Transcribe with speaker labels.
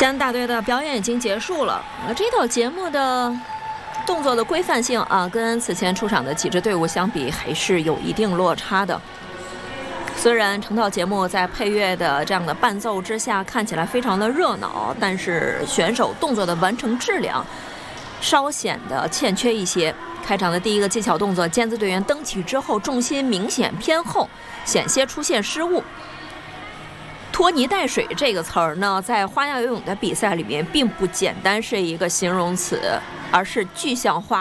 Speaker 1: 江恩大队的表演已经结束了，这套节目的动作的规范性啊，跟此前出场的几支队伍相比，还是有一定落差的。虽然成套节目在配乐的这样的伴奏之下看起来非常的热闹，但是选手动作的完成质量稍显得欠缺一些。开场的第一个技巧动作，尖子队员蹬起之后重心明显偏后，险些出现失误。拖泥带水这个词儿呢，在花样游泳的比赛里面并不简单是一个形容词，而是具象化